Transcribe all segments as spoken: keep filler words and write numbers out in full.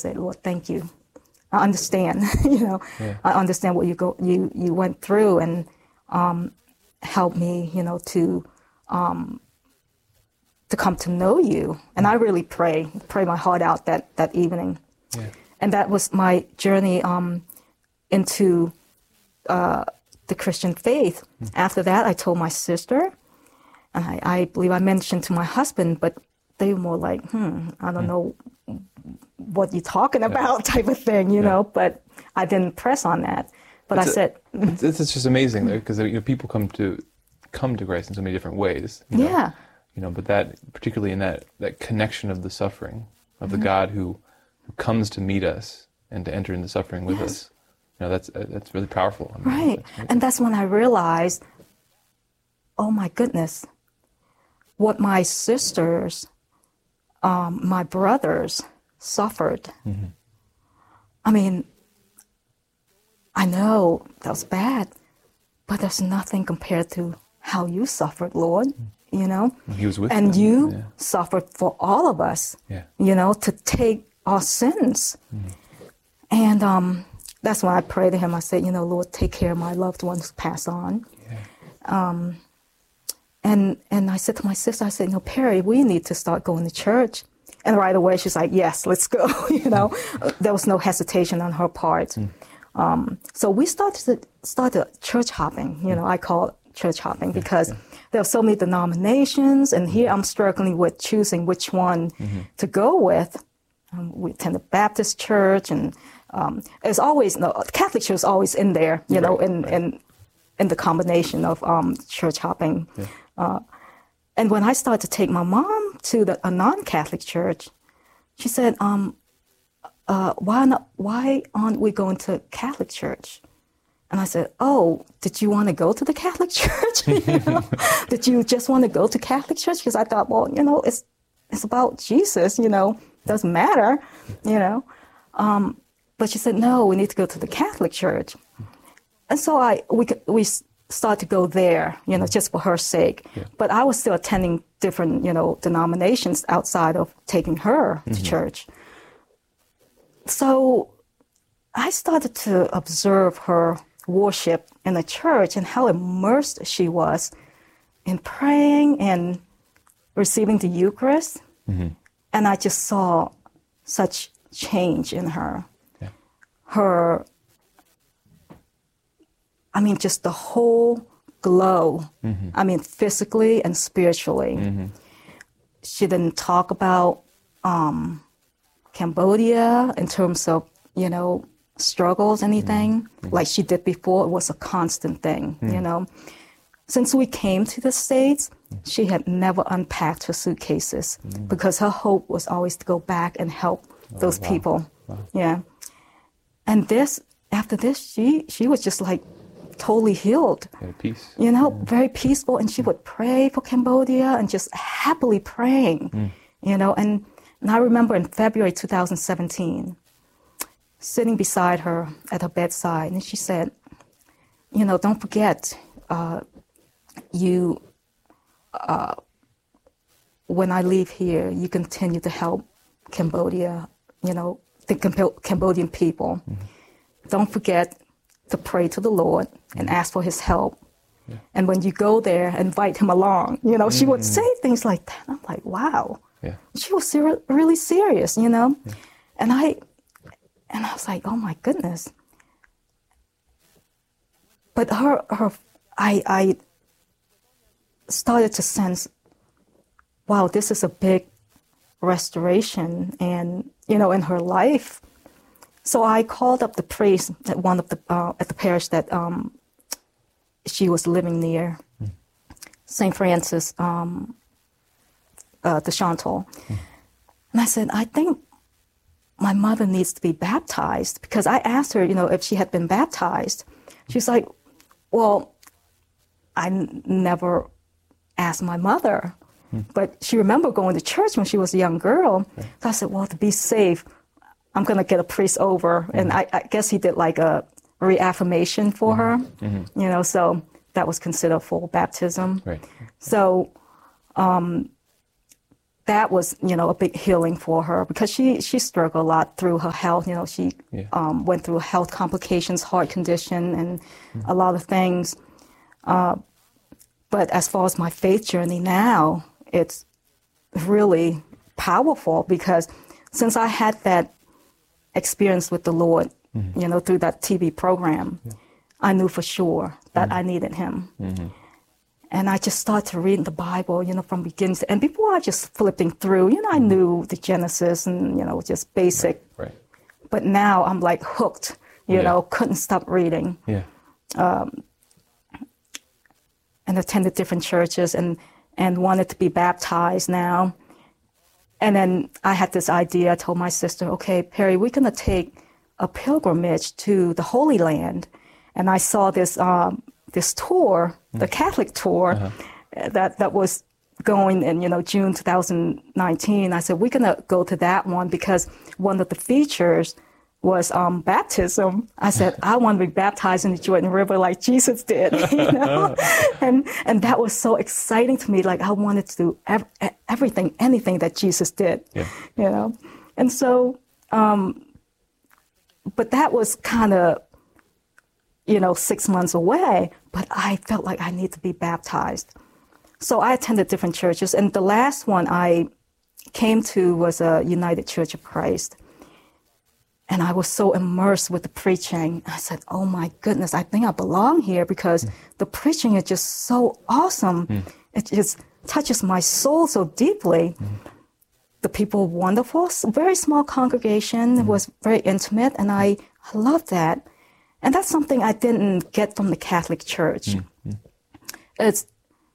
said, Lord, thank you. I understand, you know, yeah. I understand what you go, you, you went through, and um, help me, you know, to um, to come to know you. And I really pray, pray my heart out that, that evening. Yeah. And that was my journey um, into uh, the Christian faith. Mm. After that, I told my sister, and I, I believe I mentioned to my husband, but they were more like, hmm, I don't mm. know what you're talking about, yeah. type of thing, you yeah. know, but I didn't press on that. But it's I a, said... it's, it's just amazing, though, because you know, people come to come to Christ in so many different ways. You know? Yeah. You know, but that, particularly in that, that connection of the suffering, of mm-hmm. the God who, who comes to meet us and to enter into suffering with yes. us, you know, that's that's really powerful. I mean, right. That's and that's when I realized, oh my goodness, what my sisters, um, my brothers suffered. Mm-hmm. I mean, I know that was bad, but there's nothing compared to how you suffered, Lord. Mm-hmm. You know, he was with and them. you yeah. suffered for all of us, yeah. you know, to take our sins. Mm. And um, that's when I prayed to him. I said, you know, Lord, take care of my loved ones who pass on. Yeah. Um, and and I said to my sister, I said, no, Perry, we need to start going to church. And right away, she's like, yes, let's go. you know, mm. There was no hesitation on her part. Mm. Um, so we started to, started church hopping. You know, I call it church hopping yeah. because yeah. there are so many denominations, and here I'm struggling with choosing which one mm-hmm. to go with. Um, we attend a Baptist church, and um, there's always, no, Catholic church is always in there, you right, know, in, right. in in the combination of um, church hopping. Yeah. Uh, and when I started to take my mom to the, a non-Catholic church, she said, um, uh, why not, why aren't we going to Catholic church? And I said, oh, did you want to go to the Catholic church? you know? Did you just want to go to Catholic church? Because I thought, well, you know, it's it's about Jesus, you know, doesn't matter, you know. Um, but she said, no, we need to go to the Catholic church. And so I we we started to go there, you know, just for her sake. Yeah. But I was still attending different, you know, denominations outside of taking her mm-hmm. to church. So I started to observe her worship in the church and how immersed she was in praying and receiving the Eucharist. Mm-hmm. And I just saw such change in her. Yeah. Her, I mean, just the whole glow. Mm-hmm. I mean, physically and spiritually. Mm-hmm. She didn't talk about um, Cambodia in terms of, you know, struggles, anything mm-hmm. like she did before. It was a constant thing, mm-hmm. you know. Since we came to the States, she had never unpacked her suitcases mm-hmm. because her hope was always to go back and help oh, those wow. people. Wow. Yeah. And this, after this, she she was just like totally healed. Very peace. You know, yeah. very peaceful. And she would pray for Cambodia and just happily praying, mm. you know. And, and I remember in February two thousand seventeen, sitting beside her at her bedside, and she said, you know, don't forget, uh, you, uh, when I leave here, you continue to help Cambodia, you know, the Camb- Cambodian people. Mm-hmm. Don't forget to pray to the Lord and ask for his help. Yeah. And when you go there, invite him along. You know, mm-hmm. she would say things like that. I'm like, wow. Yeah. She was ser- really serious, you know. Yeah. And I... And I was like, oh my goodness. But her, her, I, I started to sense, wow, this is a big restoration, and you know, in her life. So I called up the priest at one of the uh, at the parish that um, she was living near, mm. Saint Francis um, uh, de Chantal, mm. and I said, I think my mother needs to be baptized, because I asked her, you know, if she had been baptized. She's like, well, I n- never asked my mother, hmm. but she remembered going to church when she was a young girl. Okay. So I said, well, to be safe, I'm going to get a priest over. Mm-hmm. And I, I guess he did like a reaffirmation for mm-hmm. her, mm-hmm. you know, so that was considered full baptism. Right. So, um, that was, you know, a big healing for her because she, she struggled a lot through her health. You know, she Yeah. um, went through health complications, heart condition, and mm-hmm. a lot of things. Uh, but as far as my faith journey now, it's really powerful because since I had that experience with the Lord, mm-hmm. you know, through that T V program, yeah. I knew for sure that mm-hmm. I needed him. Mm-hmm. And I just started to read the Bible, you know, from beginning to end. Before I just flipping through, you know, I knew the Genesis and, you know, just basic. Right. Right. But now I'm like hooked, you yeah. know, couldn't stop reading. Yeah. Um, and attended different churches and, and wanted to be baptized now. And then I had this idea. I told my sister, okay, Perry, we're going to take a pilgrimage to the Holy Land. And I saw this um, this tour, the Catholic tour, uh-huh. that, that was going in, you know, June two thousand nineteen. I said, we're going to go to that one because one of the features was um, baptism. I said, I want to be baptized in the Jordan River like Jesus did, you know? and and that was so exciting to me. Like I wanted to do ev- everything, anything that Jesus did, yeah. you know? And so, um, but that was kind of, you know, six months away, but I felt like I need to be baptized. So I attended different churches, and the last one I came to was a United Church of Christ. And I was so immersed with the preaching. I said, oh my goodness, I think I belong here because mm. the preaching is just so awesome. Mm. It just touches my soul so deeply. Mm. The people were wonderful, very small congregation, mm. it was very intimate, and I, I loved that. And that's something I didn't get from the Catholic Church. Mm-hmm. It's,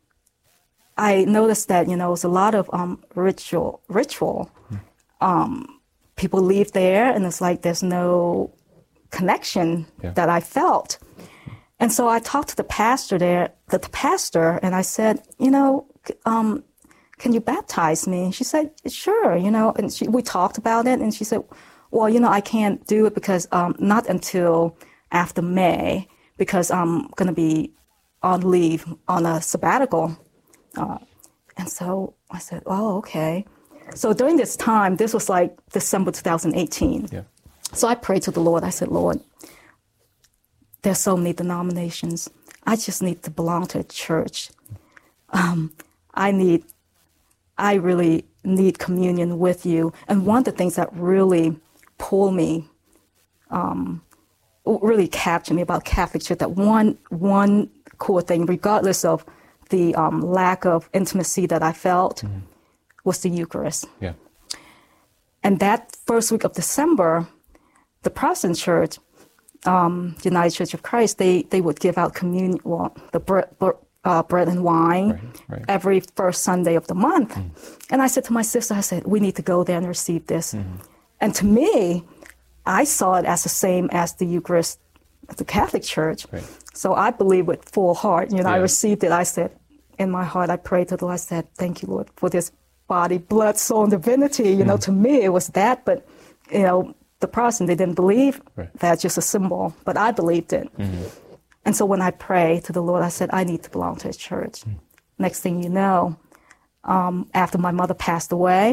I noticed that, you know, it's a lot of um, ritual, ritual. Mm. Um, people leave there and it's like there's no connection yeah. that I felt. And so I talked to the pastor there, the, the pastor, and I said, you know, um, can you baptize me? And she said, sure, you know, and she, we talked about it. And she said, well, you know, I can't do it because um, not until after May, because I'm going to be on leave on a sabbatical. Uh, and so I said, oh, okay. So during this time, this was like December two thousand eighteen. Yeah. So I prayed to the Lord. I said, Lord, there's so many denominations. I just need to belong to a church. Um, I need, I really need communion with you. And one of the things that really pulled me, um, really captured me about Catholic Church, that one one core thing, regardless of the um, lack of intimacy that I felt, mm-hmm. was the Eucharist. Yeah. And that first week of December, the Protestant Church, um, United Church of Christ, they, they would give out communion, well, the bread, uh, bread and wine right, right. every first Sunday of the month. Mm-hmm. And I said to my sister, I said, we need to go there and receive this. Mm-hmm. And to me, I saw it as the same as the Eucharist at the Catholic Church. Right. So I believe with full heart. You know, yeah. I received it. I said, in my heart, I prayed to the Lord. I said, thank you, Lord, for this body, blood, soul, and divinity. You mm-hmm. know, to me, it was that. But, you know, the Protestant, they didn't believe right. that's just a symbol. But I believed it. Mm-hmm. And so when I prayed to the Lord, I said, I need to belong to a church. Mm-hmm. Next thing you know, um, after my mother passed away,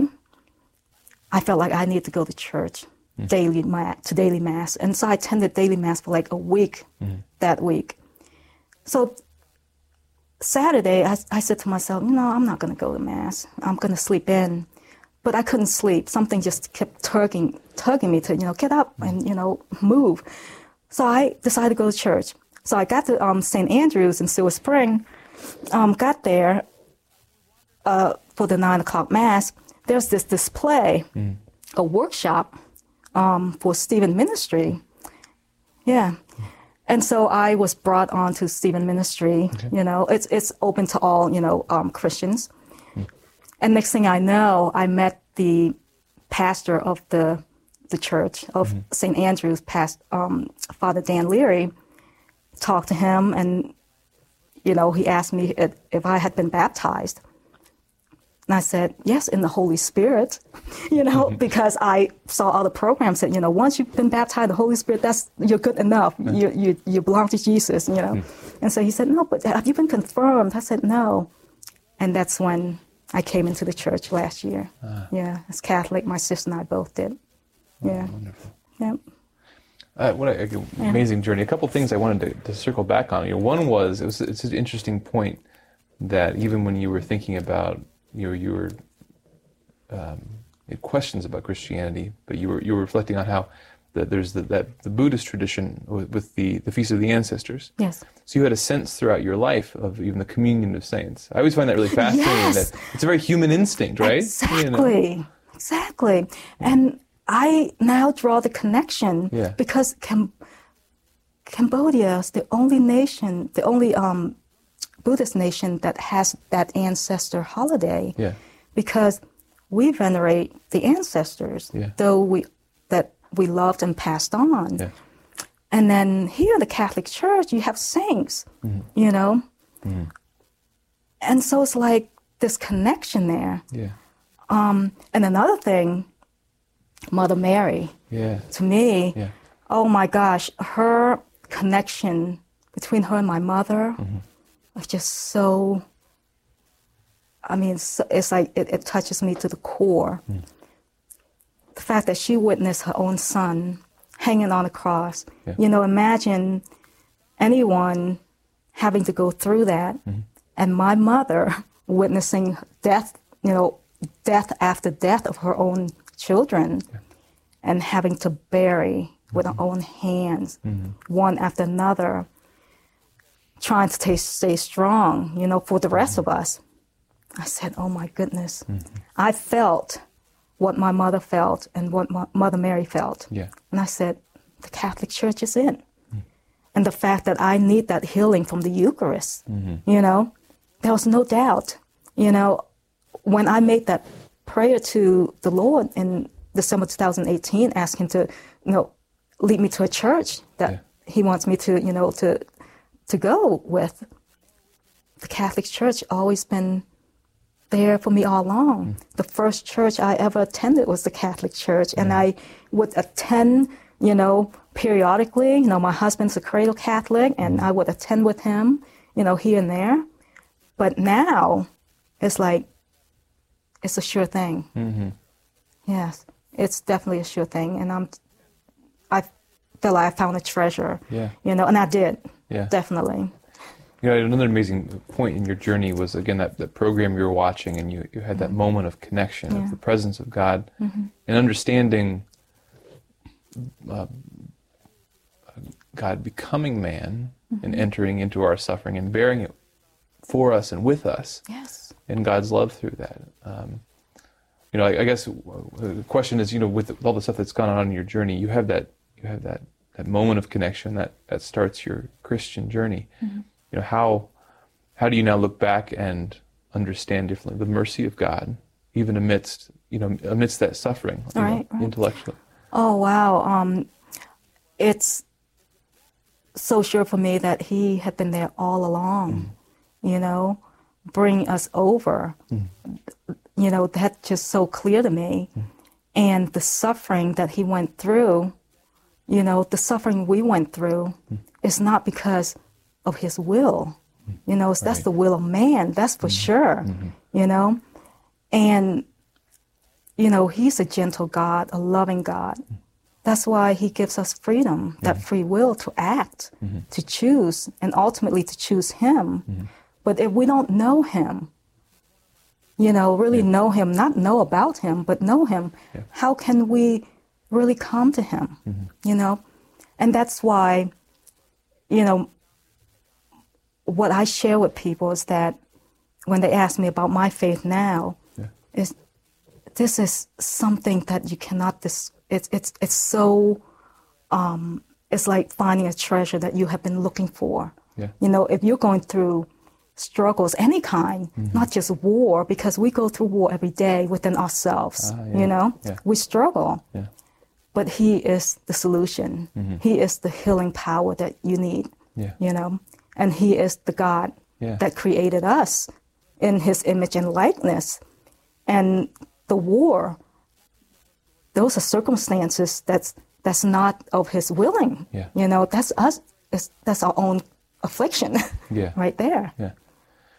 I felt like I needed to go to church. Mm-hmm. daily mass, to daily mass. And so I attended daily mass for like a week mm-hmm. that week. So Saturday, I, I said to myself, you know, I'm not going to go to mass. I'm going to sleep in. But I couldn't sleep. Something just kept tugging, tugging me to, you know, get up and, you know, move. So I decided to go to church. So I got to um, Saint Andrew's in Silver Spring, um, got there uh, for the nine o'clock mass. There's this display, mm-hmm. a workshop, Um, for Stephen Ministry. Yeah. And so I was brought on to Stephen Ministry. Okay. You know, it's it's open to all, you know, um, Christians. Mm. And next thing I know, I met the pastor of the the church of mm-hmm. Saint Andrew's, past um, Father Dan Leary. Talked to him, and, you know, he asked me if, if I had been baptized. And I said, yes, in the Holy Spirit, you know, because I saw other programs that, you know, once you've been baptized in the Holy Spirit, that's, you're good enough. Mm. You, you, you belong to Jesus, you know. Mm. And so he said, no, but have you been confirmed? I said, no. And that's when I came into the church last year. Ah. Yeah, as Catholic, my sister and I both did. Oh, Yeah. wonderful. Yep. Uh, what an amazing journey. A couple things I wanted to, to circle back on. You know, one was, it was it's an interesting point that even when you were thinking about, you know, you were um, you had questions about Christianity, but you were you were reflecting on how the, there's the, that the Buddhist tradition with, with the the Feast of the Ancestors. Yes. So you had a sense throughout your life of even the communion of saints. I always find that really fascinating. Yes. That it's a very human instinct, right? Exactly. You know? Exactly. And I now draw the connection Yeah. because Cam- Cambodia is the only nation, the only um, Buddhist nation that has that ancestor holiday. Yeah. Because we venerate the ancestors, Yeah. though we that we loved and passed on. Yeah. And then here in the Catholic Church, you have saints, mm-hmm. you know? Mm-hmm. And so it's like this connection there. Yeah. Um, and another thing, Mother Mary, Yeah. to me, Yeah. oh my gosh, her connection between her and my mother Mm-hmm. was just so, I mean, it's, it's like it, it touches me to the core. Mm. The fact that she witnessed her own son hanging on a cross. Yeah. You know, imagine anyone having to go through that, mm-hmm. and my mother witnessing death, you know, death after death of her own children, yeah. and having to bury with mm-hmm. her own hands, mm-hmm. one after another, trying to stay, stay strong, you know, for the rest mm-hmm. of us. I said, oh my goodness. Mm-hmm. I felt what my mother felt and what my Mother Mary felt. Yeah. And I said, the Catholic Church is in. Mm-hmm. And the fact that I need that healing from the Eucharist, mm-hmm. you know, there was no doubt. You know, when I made that prayer to the Lord in December two thousand eighteen, asking to, you know, lead me to a church that yeah. he wants me to, you know, to to go with, the Catholic Church always been there for me all along. Mm. The first church I ever attended was the Catholic Church, and mm. I would attend, you know, periodically. You know, my husband's a cradle Catholic, and mm. I would attend with him, you know, here and there. But now, it's like, it's a sure thing. Mm-hmm. Yes, it's definitely a sure thing, and I'm, I feel like I found a treasure. Yeah. You know, and I did. Yeah. Definitely. You know, another amazing point in your journey was, again, that, that program you were watching, and you, you had that mm-hmm. moment of connection, yeah. of the presence of God, mm-hmm. and understanding uh, God becoming man mm-hmm. and entering into our suffering and bearing it for us and with us. Yes. And God's love through that. Um, you know, I, I guess the question is, you know, with all the stuff that's gone on in your journey, you have that, you have that, that moment of connection that, that starts your Christian journey. Mm-hmm. You know, how how do you now look back and understand differently the mercy of God, even amidst, you know, amidst that suffering, you right, know, right. intellectually? Oh, wow. Um, it's so sure for me that he had been there all along, mm. you know, bringing us over. Mm. You know, that's just so clear to me. Mm. And the suffering that he went through, you know, the suffering we went through mm. is not because of his will, you know, right. That's the will of man, that's for mm-hmm. sure, mm-hmm. you know, and, you know, he's a gentle God, a loving God. Mm-hmm. That's why he gives us freedom, mm-hmm. that free will to act, mm-hmm. to choose, and ultimately to choose him. Mm-hmm. But if we don't know him, you know, really yeah. know him, not know about him, but know him, yeah. how can we really come to him, mm-hmm. you know? And that's why, you know, what I share with people is that when they ask me about my faith now, yeah. is this is something that you cannot, dis- it's, it's, it's so, um, it's like finding a treasure that you have been looking for. Yeah. You know, if you're going through struggles, any kind, mm-hmm. not just war, because we go through war every day within ourselves, ah, yeah. you know, yeah. we struggle. Yeah. But he is the solution. Mm-hmm. He is the healing power that you need, yeah. you know. And he is the God yeah. that created us in his image and likeness. And the war, those are circumstances that's that's not of his willing. Yeah. You know, that's us, it's, that's our own affliction yeah. right there. Yeah.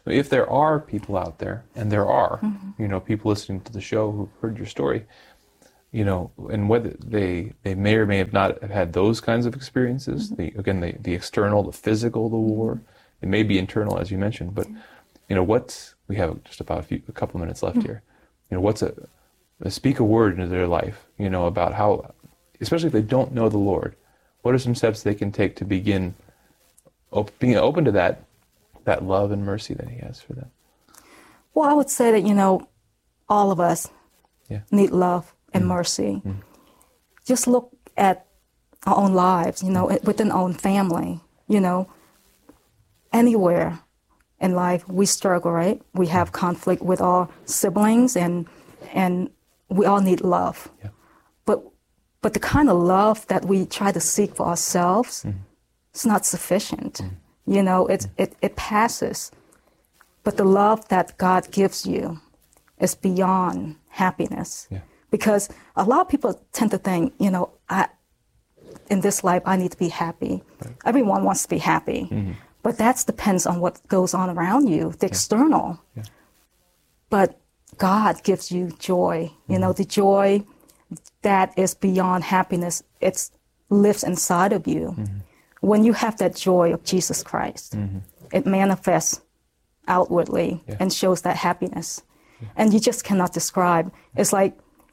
if there are people out there, and there are, mm-hmm. you know, people listening to the show who've heard your story, you know, and whether they they may or may have not have had those kinds of experiences, mm-hmm. the again, the, the external, the physical, the war, it may be internal, as you mentioned, but, you know, what's, we have just about a, few, a couple minutes left mm-hmm. here, you know, what's a, a, speak a word into their life, you know, about how, especially if they don't know the Lord, what are some steps they can take to begin op- being open to that, that love and mercy that He has for them? Well, I would say that, you know, all of us yeah. need love and mm. mercy. Mm. Just look at our own lives, you know, within our own family, you know, anywhere in life we struggle, right? We have conflict with our siblings, and and we all need love. Yeah. But but the kind of love that we try to seek for ourselves, mm. it's not sufficient. Mm. You know, it, it, it passes. But the love that God gives you is beyond happiness. Yeah. Because a lot of people tend to think, you know, I, in this life, I need to be happy. Right. Everyone wants to be happy. Mm-hmm. But that depends on what goes on around you, the yeah. external. Yeah. But God gives you joy. Mm-hmm. You know, the joy that is beyond happiness, it lives inside of you. Mm-hmm. When you have that joy of Jesus Christ, mm-hmm. it manifests outwardly yeah. and shows that happiness. Yeah. And you just cannot describe. It's like,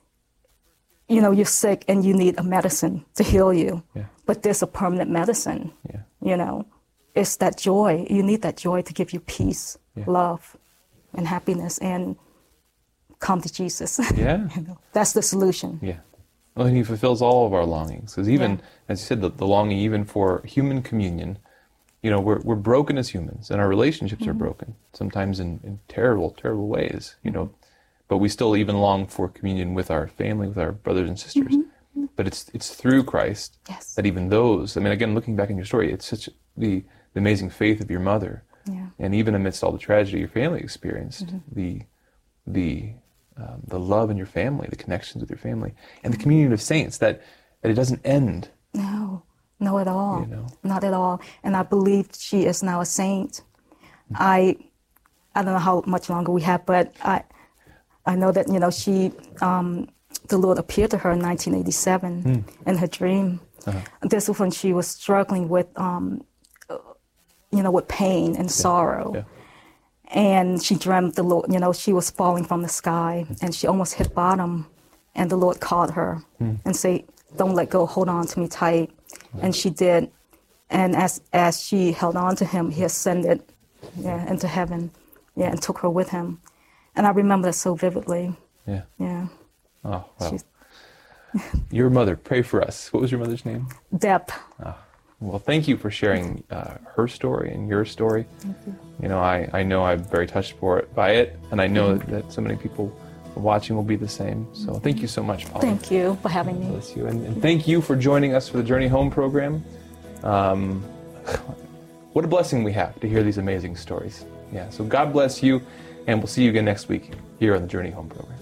you know, you're sick and you need a medicine to heal you. Yeah. But there's a permanent medicine. Yeah. You know, it's that joy. You need that joy to give you peace, yeah. love, and happiness, and come to Jesus. Yeah. You know, that's the solution. Yeah. Well, and He fulfills all of our longings. Because even, yeah. as you said, the, the longing even for human communion, you know, we're we're broken as humans, and our relationships mm-hmm. are broken, sometimes in, in terrible, terrible ways, you know. But we still even long for communion with our family, with our brothers and sisters. Mm-hmm. But it's it's through Christ yes. that even those, I mean, again, looking back in your story, it's such the, the amazing faith of your mother. Yeah. And even amidst all the tragedy your family experienced, mm-hmm. the the um, the love in your family, the connections with your family, and the communion of saints, that, that it doesn't end. No, no at all. You know? Not at all. And I believe she is now a saint. Mm-hmm. I I don't know how much longer we have, but I I know that, you know, she, um, the Lord appeared to her in nineteen eighty-seven mm. in her dream. Uh-huh. This was when she was struggling with, um, you know, with pain and yeah. sorrow. Yeah. And she dreamt the Lord, you know, she was falling from the sky, mm. and she almost hit bottom. And the Lord called her mm. and said, don't let go, hold on to me tight. Wow. And she did. And as as she held on to Him, He ascended yeah, into heaven, yeah, and took her with Him. And I remember that so vividly. Yeah. Yeah. Oh, wow. Your mother, pray for us. What was your mother's name? Deb. Oh, well, thank you for sharing uh, her story and your story. Thank you. You know, I, I know I'm very touched for it, by it, and I know mm-hmm. that, that so many people watching will be the same. So mm-hmm. thank you so much, Paula. Thank you for having me. Bless you. And, and thank you for joining us for the Journey Home program. Um, what a blessing we have to hear these amazing stories. Yeah, so God bless you. And we'll see you again next week here on the Journey Home program.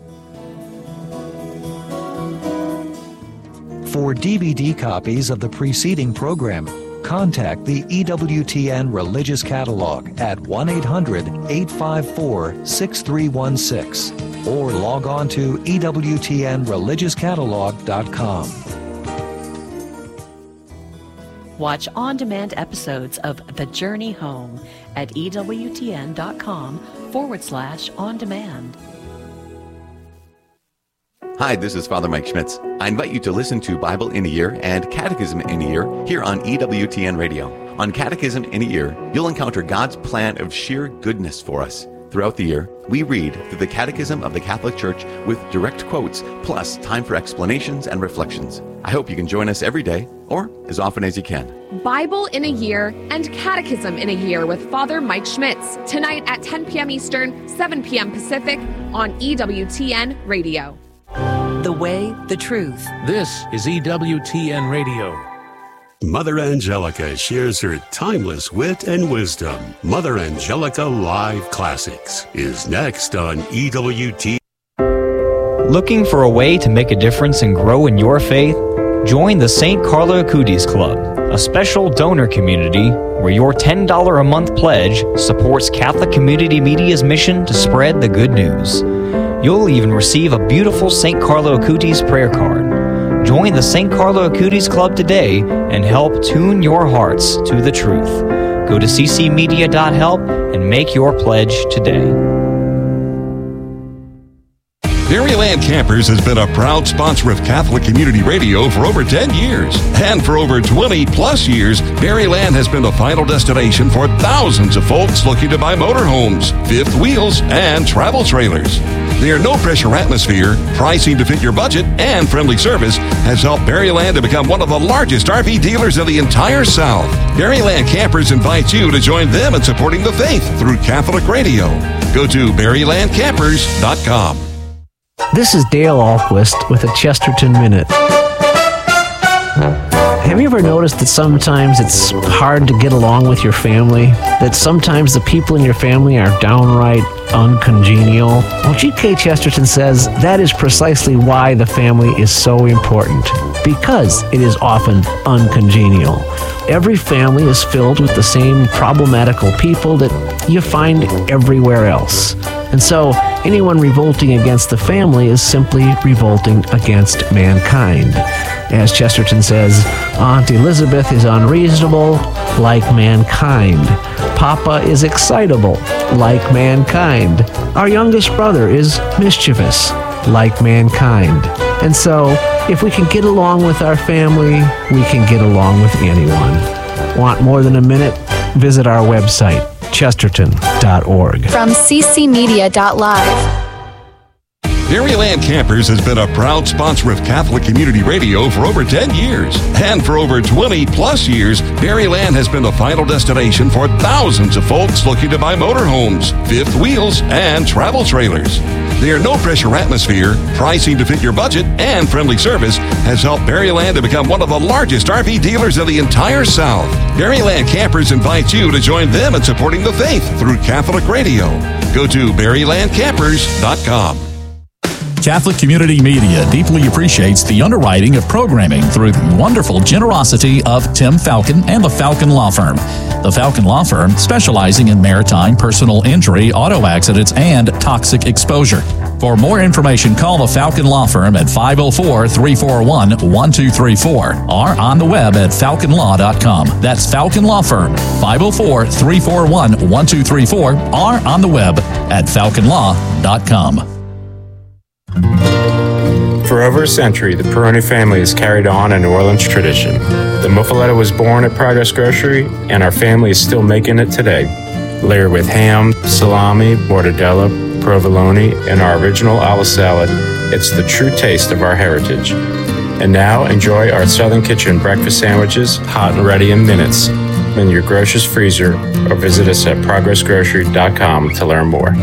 For D V D copies of the preceding program, contact the E W T N Religious Catalog at one eight hundred, eight five four, six three one six or log on to E W T N religious catalog dot com. Watch on-demand episodes of The Journey Home at E W T N dot com forward slash on demand. Hi, this is Father Mike Schmitz. I invite you to listen to Bible in a Year and Catechism in a Year here on E W T N Radio. On Catechism in a Year, you'll encounter God's plan of sheer goodness for us. Throughout the year, we read through the Catechism of the Catholic Church with direct quotes, plus time for explanations and reflections. I hope you can join us every day, or as often as you can. Bible in a Year and Catechism in a Year with Father Mike Schmitz, tonight at ten p.m. Eastern, seven p.m. Pacific on E W T N Radio. The way, the truth. This is E W T N Radio. Mother Angelica shares her timeless wit and wisdom. Mother Angelica Live Classics is next on E W T. Looking for a way to make a difference and grow in your faith? Join the Saint Carlo Acutis Club, a special donor community where your ten dollars a month pledge supports Catholic Community Media's mission to spread the good news. You'll even receive a beautiful Saint Carlo Acutis prayer card. Join the Saint Carlo Acutis Club today and help tune your hearts to the truth. Go to c c media dot help and make your pledge today. Berryland Campers has been a proud sponsor of Catholic Community Radio for over ten years. And for over twenty plus years, Berryland has been the final destination for thousands of folks looking to buy motorhomes, fifth wheels, and travel trailers. Their no-pressure atmosphere, pricing to fit your budget, and friendly service has helped Berryland to become one of the largest R V dealers in the entire South. Berryland Campers invites you to join them in supporting the faith through Catholic Radio. Go to berryland campers dot com. This is Dale Ahlquist with a Chesterton Minute. Have you ever noticed that sometimes it's hard to get along with your family? That sometimes the people in your family are downright uncongenial? Well, G K Chesterton says that is precisely why the family is so important, because it is often uncongenial. Every family is filled with the same problematical people that you find everywhere else. And so, anyone revolting against the family is simply revolting against mankind. As Chesterton says, Aunt Elizabeth is unreasonable, like mankind. Papa is excitable, like mankind. Our youngest brother is mischievous, like mankind. And so, if we can get along with our family, we can get along with anyone. Want more than a minute? Visit our website, chesterton dot org. From c c media dot live. Berryland Campers has been a proud sponsor of Catholic Community Radio for over ten years. And for over twenty plus years, Berryland has been the final destination for thousands of folks looking to buy motorhomes, fifth wheels, and travel trailers. Their no-pressure atmosphere, pricing to fit your budget, and friendly service has helped Berryland to become one of the largest R V dealers in the entire South. Berryland Campers invites you to join them in supporting the faith through Catholic Radio. Go to berryland campers dot com. Catholic Community Media deeply appreciates the underwriting of programming through the wonderful generosity of Tim Falcon and the Falcon Law Firm. The Falcon Law Firm specializing in maritime, personal injury, auto accidents, and toxic exposure. For more information, call the Falcon Law Firm at five oh four, three four one, one two three four or on the web at falcon law dot com. That's Falcon Law Firm, five oh four, three four one, one two three four or on the web at falcon law dot com. For over a century, the Peroni family has carried on a New Orleans tradition. The muffaletta was born at Progress Grocery, and our family is still making it today. Layered with ham, salami, mortadella, provolone, and our original olive salad, it's the true taste of our heritage. And now, enjoy our Southern Kitchen breakfast sandwiches, hot and ready in minutes, in your grocer's freezer, or visit us at progress grocery dot com to learn more.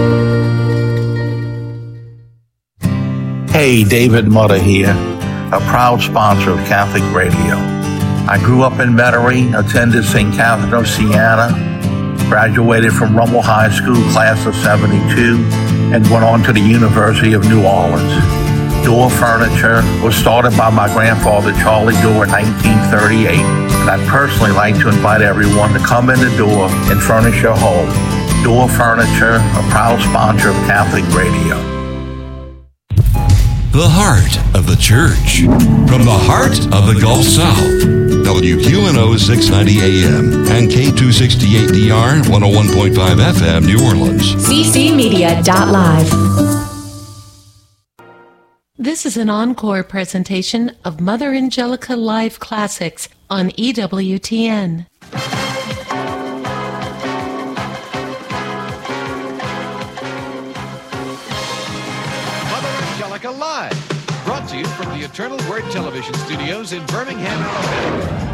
Hey, David Mutter here, a proud sponsor of Catholic Radio. I grew up in Metairie, attended Saint Catherine of Siena, graduated from Rummel High School, class of seventy-two, and went on to the University of New Orleans. Door Furniture was started by my grandfather, Charlie Door, in nineteen thirty-eight, and I'd personally like to invite everyone to come in the door and furnish your home. Door Furniture, a proud sponsor of Catholic Radio. The heart of the church. From the heart of the Gulf South. W Q N O six ninety A M and K two sixty-eight D R one oh one point five F M New Orleans. c c media dot live. This is an encore presentation of Mother Angelica Live Classics on E W T N. Live, brought to you from the Eternal Word Television Studios in Birmingham, Alabama.